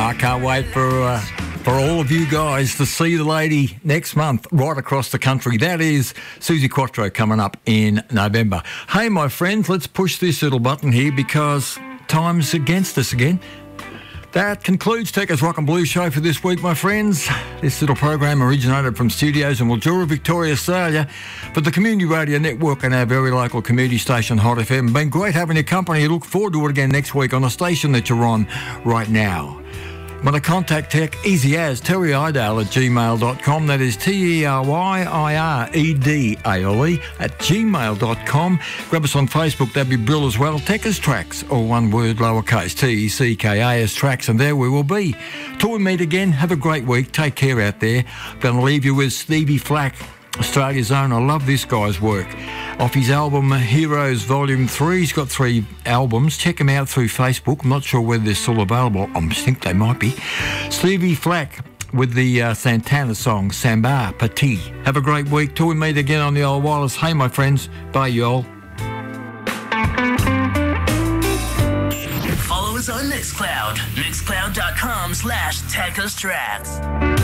I can't wait for all of you guys to see the lady next month right across the country. That is Suzi Quatro coming up in November. Hey, my friends, let's push this little button here because time's against us again. That concludes Tekka's Rock and Blues show for this week, my friends. This little program originated from studios in Mildura, Victoria, Australia, for the Community Radio Network and our very local community station, Hot FM. Been great having your company. Look forward to it again next week on the station that you're on right now. Want to contact Tech? Easy as terryidale@gmail.com. That is TERYIREDALE @gmail.com. Grab us on Facebook. That'd be Brill as well. Tekka's Tracks, or one word, lowercase, TECKAS Tracks, and there we will be. Till we meet again, have a great week. Take care out there. Going to leave you with Stevie Flack, Australia's own. I love this guy's work. Off his album Heroes Volume 3. He's got 3 albums. Check him out through Facebook. I'm not sure whether they're still available. I think they might be. Stevie Flack with the Santana song Samba Petit. Have a great week. Till we meet again on the old wireless. Hey, my friends. Bye, y'all. Follow us on Mixcloud. Mixcloud.com/Tekka's Tracks.